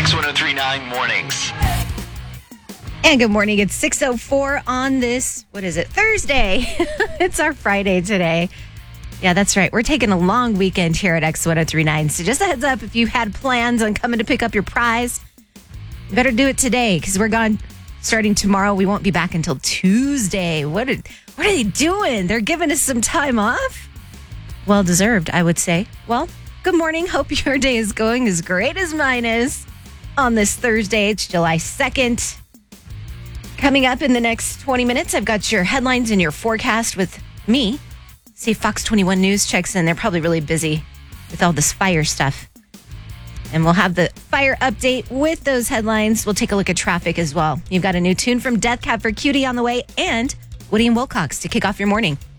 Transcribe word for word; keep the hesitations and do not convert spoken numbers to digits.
X ten thirty-nine Mornings. And good morning. It's six oh four on this, what is it, Thursday. It's our Friday today. Yeah, that's right. We're taking a long weekend here at X ten thirty-nine. So just a heads up, if you had plans on coming to pick up your prize, you better do it today because we're gone starting tomorrow. We won't be back until Tuesday. What are, what are they doing? They're giving us some time off? Well deserved, I would say. Well, good morning. Hope your day is going as great as mine is on this Thursday. It's July second. Coming up in the next twenty minutes, I've got your headlines and your forecast with me. See, Fox twenty-one News checks in. They're probably really busy with all this fire stuff. And we'll have the fire update with those headlines. We'll take a look at traffic as well. You've got a new tune from Death Cab for Cutie on the way and Woody and Wilcox to kick off your morning.